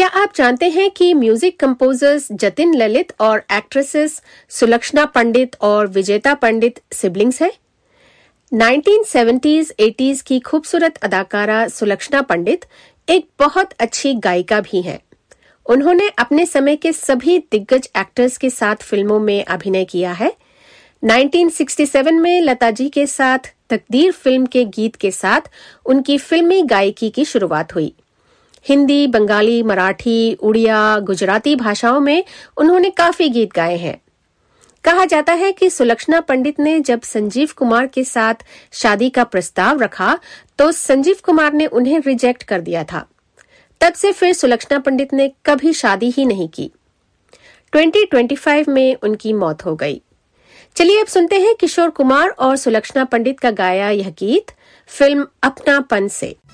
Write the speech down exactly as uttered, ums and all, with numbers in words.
क्या आप जानते हैं कि म्यूजिक कंपोजर्स जतिन ललित और एक्ट्रेसेस सुलक्षणा पंडित और विजेता पंडित सिबलिंग्स हैं? नाइनटीन सेवेंटीज़ एटीज़ की खूबसूरत अदाकारा सुलक्षणा पंडित एक बहुत अच्छी गायिका भी हैं। उन्होंने अपने समय के सभी दिग्गज एक्टर्स के साथ फिल्मों में अभिनय किया है। नाइनटीन सिक्सटी सेवन में लता जी के साथ तकदीर फिल्म के गीत के साथ उनकी फिल्मी गायकी की शुरुआत हुई। हिंदी, बंगाली, मराठी, उड़िया, गुजराती भाषाओं में उन्होंने काफी गीत गाए हैं। कहा जाता है कि सुलक्षणा पंडित ने जब संजीव कुमार के साथ शादी का प्रस्ताव रखा तो संजीव कुमार ने उन्हें रिजेक्ट कर दिया था। तब से फिर सुलक्षणा पंडित ने कभी शादी ही नहीं की। ट्वेंटी ट्वेंटी फाइव में उनकी मौत हो गई। चलिए अब सुनते हैं किशोर कुमार और सुलक्षणा पंडित का गाया यह गीत फिल्म अपनापन से।